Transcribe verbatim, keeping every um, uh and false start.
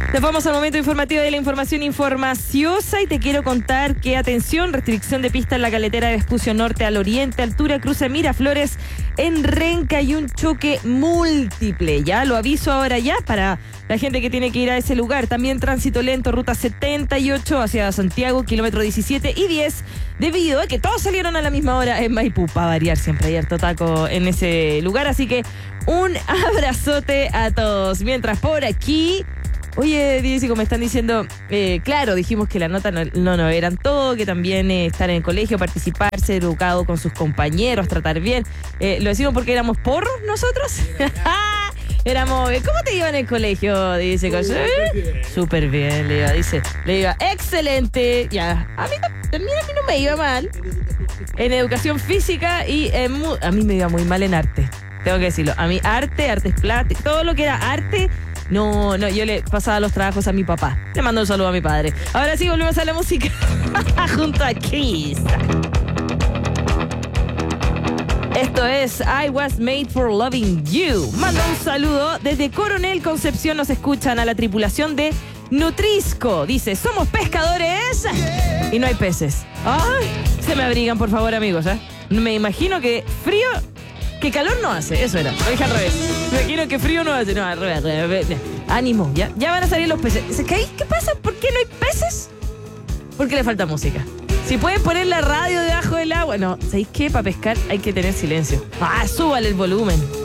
Nos vamos al momento informativo de la información informaciosa y te quiero contar que, atención, restricción de pista en la carretera de Vespucio Norte al Oriente, altura cruce Miraflores en Renca y un choque múltiple. Ya lo aviso ahora ya para la gente que tiene que ir a ese lugar. También tránsito lento, ruta setenta y ocho hacia Santiago, kilómetro diecisiete y diez, debido a que todos salieron a la misma hora en Maipú. Para variar, siempre hay harto taco en ese lugar, así que un abrazote a todos. Mientras por aquí... Oye, Diego, me están diciendo, eh, claro, dijimos que la nota no, no, no eran todo, que también eh, estar en el colegio, participar, ser educado con sus compañeros, tratar bien. Eh, lo decimos porque éramos porros nosotros. Éramos, ¿cómo te iba en el colegio? Dice, ¿eh? Súper bien, le iba, dice, le iba, excelente. Ya, a mí también a mí no me iba mal. En educación física y en, a mí me iba muy mal en arte. Tengo que decirlo. A mí arte, artes plásticas, todo lo que era arte. No, no, yo le pasaba los trabajos a mi papá. Le mando un saludo a mi padre. Ahora sí, volvemos a la música junto a Kiss. Esto es I Was Made for Loving You. Manda un saludo desde Coronel Concepción. Nos escuchan a la tripulación de Nutrisco. Dice, somos pescadores y no hay peces. Ay, se me abrigan, por favor, amigos, ¿eh? Me imagino que frío... Que calor no hace, eso era. Lo dije al revés. Me imagino que frío no hace. No, al revés. Al revés. Ánimo, ya, ya van a salir los peces. ¿Qué, ¿Qué pasa? ¿Por qué no hay peces? Porque le falta música. Si pueden poner la radio debajo del agua. No, ¿sabéis qué? Para pescar hay que tener silencio. Ah, súbale el volumen.